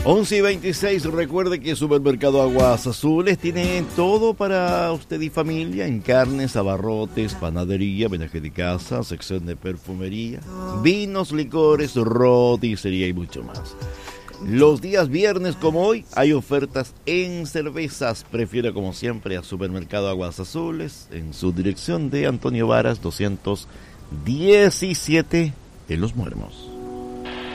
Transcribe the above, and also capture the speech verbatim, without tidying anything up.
once y veintiséis, recuerde que Supermercado Aguas Azules tiene todo para usted y familia en carnes, abarrotes, panadería, menaje de casa, sección de perfumería, vinos, licores, roticería y mucho más. Los días viernes como hoy hay ofertas en cervezas. Prefiera como siempre a Supermercado Aguas Azules en su dirección de Antonio Varas doscientos diecisiete en Los Muermos.